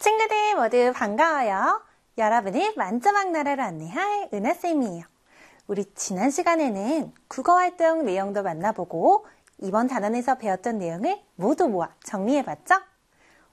친구들 모두 반가워요. 여러분을 만자막 나라로 안내할 은하쌤이에요. 우리 지난 시간에는 국어활동 내용도 만나보고 이번 단원에서 배웠던 내용을 모두 모아 정리해봤죠?